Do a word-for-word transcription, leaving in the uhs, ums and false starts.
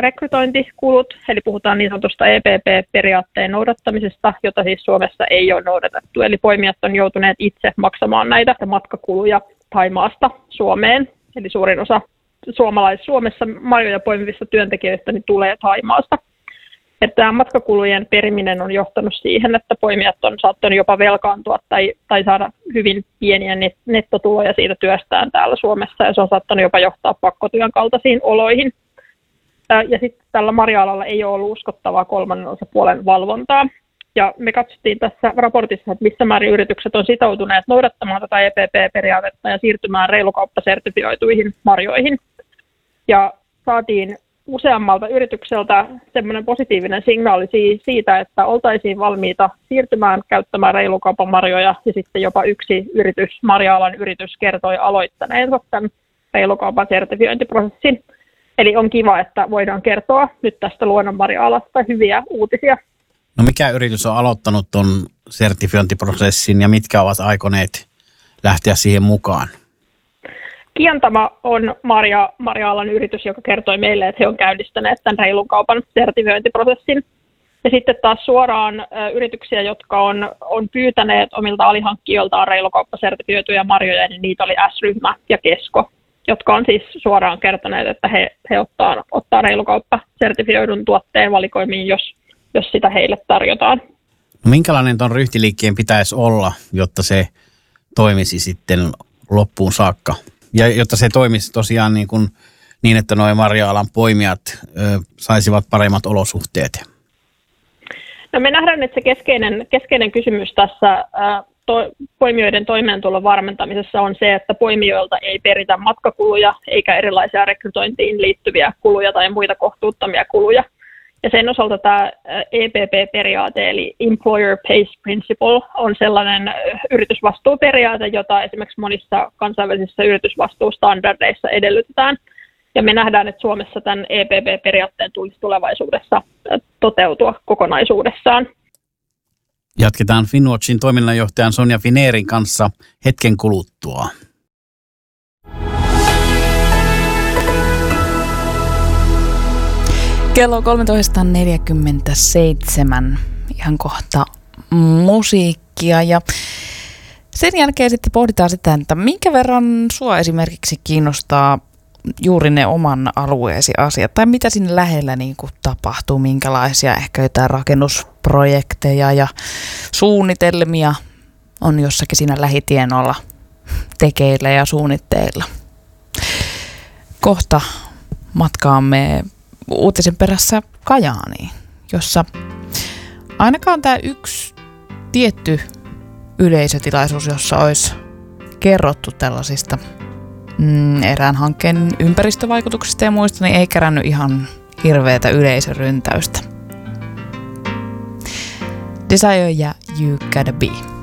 rekrytointikulut, eli puhutaan niin sanotusta E P P-periaatteen noudattamisesta, jota siis Suomessa ei ole noudatettu. Eli poimijat on joutuneet itse maksamaan näitä matkakuluja Thaimaasta Suomeen, eli suurin osa suomalais- Suomessa marjoja poimivista työntekijöistä niin tulee Thaimaasta. Että tämä matkakulujen periminen on johtanut siihen, että poimijat on saattanut jopa velkaantua tai, tai saada hyvin pieniä nettotuloja siitä työstään täällä Suomessa, ja se on saattanut jopa johtaa pakkotyön kaltaisiin oloihin. Ja sitten tällä marja-alalla ei ole ollut uskottavaa kolmannen osapuolen valvontaa. Ja me katsottiin tässä raportissa, että missä määrin yritykset on sitoutuneet noudattamaan tätä E P P-periaatetta ja siirtymään reilukauppasertifioituihin marjoihin. Ja saatiin useammalta yritykseltä semmoinen positiivinen signaali siitä, että oltaisiin valmiita siirtymään käyttämään reilukaupan marjoja, ja sitten jopa yksi yritys, marja-alan yritys, kertoi aloittaneensa tämän reilukaupan sertifiointiprosessin. Eli on kiva, että voidaan kertoa nyt tästä luonnonmarja-alasta hyviä uutisia. No mikä yritys on aloittanut tuon sertifiointiprosessin ja mitkä ovat aikoneet lähteä siihen mukaan? Kiantama on marja, marja-alan yritys, joka kertoi meille, että he on käynnistäneet tämän reilun kaupan sertifiointiprosessin. Ja sitten taas suoraan ä, yrityksiä, jotka on, on pyytäneet omilta alihankkijoiltaan reilukauppasertifioituja marjoja, niin niitä oli S-ryhmä ja Kesko, jotka on siis suoraan kertoneet, että he, he ottaa, ottaa reilukauppasertifioidun tuotteen valikoimiin, jos, jos sitä heille tarjotaan. No minkälainen tuon ryhtiliikkeen pitäisi olla, jotta se toimisi sitten loppuun saakka? Ja jotta se toimisi tosiaan niin, kuin, niin että nuo marja-alan poimijat ö, saisivat paremmat olosuhteet? No me nähdään, että se keskeinen, keskeinen kysymys tässä ä, to, poimijoiden toimeentulon varmentamisessa on se, että poimijoilta ei peritä matkakuluja eikä erilaisia rekrytointiin liittyviä kuluja tai muita kohtuuttomia kuluja. Ja sen osalta tämä E P P-periaate, eli Employer Pays Principle, on sellainen yritysvastuuperiaate, jota esimerkiksi monissa kansainvälisissä yritysvastuustandardeissa edellytetään. Ja me nähdään, että Suomessa tämän E P P-periaatteen tulisi tulevaisuudessa toteutua kokonaisuudessaan. Jatketaan Finnwatchin toiminnanjohtajan Sonja Fineerin kanssa hetken kuluttua. Kello kolmetoista neljäkymmentäseitsemän, ihan kohta musiikkia, ja sen jälkeen sitten pohditaan sitä, että minkä verran sua esimerkiksi kiinnostaa juuri ne oman alueesi asiat, tai mitä sinne lähellä niin kuin tapahtuu, minkälaisia ehkä jotain rakennusprojekteja ja suunnitelmia on jossakin siinä lähitienolla tekeillä ja suunnitteilla. Kohta matkaamme uutisen perässä Kajaaniin, jossa ainakaan tämä yksi tietty yleisötilaisuus, jossa olisi kerrottu tällaisista mm, erään hankkeen ympäristövaikutuksista ja muista, niin ei kerännyt ihan hirveätä yleisöryntäystä. Desire ja You Gotta Be.